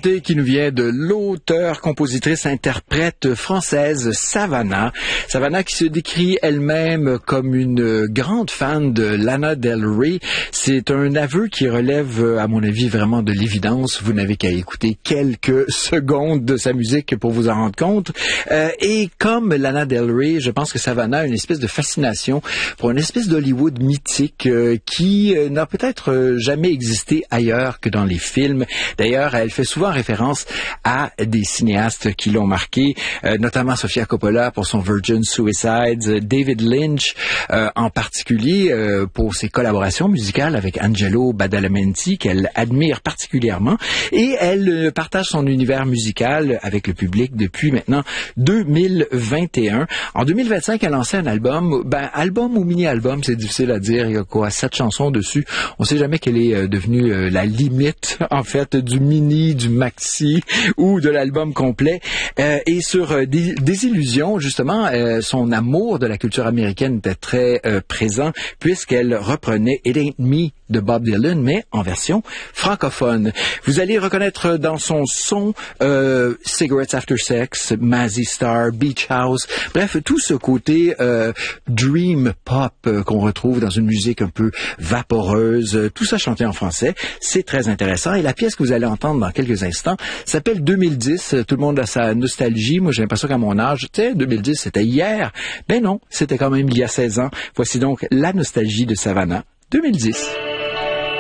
chanter qui nous vient de l'auteure, compositrice, interprète française Savannah. Savannah qui se décrit elle-même comme une grande fan de Lana Del Rey. C'est un aveu qui relève, à mon avis, vraiment de l'évidence. Vous n'avez qu'à écouter quelques secondes de sa musique pour vous en rendre compte. Et comme Lana Del Rey, je pense que Savannah a une espèce de fascination pour une espèce d'Hollywood mythique qui n'a peut-être jamais existé ailleurs que dans les films. D'ailleurs, elle fait souvent référence à des cinéastes qui l'ont marqué, notamment Sofia Coppola pour son Virgin Suicides, David Lynch en particulier pour ses collaborations musicales avec Angelo Badalamenti qu'elle admire particulièrement, et elle partage son univers musical avec le public depuis maintenant 2021. En 2025, elle a lancé un album, album ou mini-album, c'est difficile à dire, il y a quoi, 7 chansons dessus. On sait jamais quelle est devenue la limite, en fait, du mini, du maxi ou de l'album complet. Et sur Désillusion, justement, son amour de la culture américaine était très présent puisqu'elle reprenait It Ain't Me de Bob Dylan, mais en version francophone. Vous allez reconnaître dans son son Cigarettes After Sex, Mazzy Star, Beach House, bref, tout ce côté dream pop qu'on retrouve dans une musique un peu vaporeuse, tout ça chanté en français. C'est très intéressant. Et la pièce que vous allez entendre dans quelques instants s'appelle 2010. Tout le monde a sa nostalgie. Moi, j'ai l'impression qu'à mon âge, 2010, c'était hier. Ben non, c'était quand même il y a 16 ans. Voici donc la nostalgie de Savannah, 2010.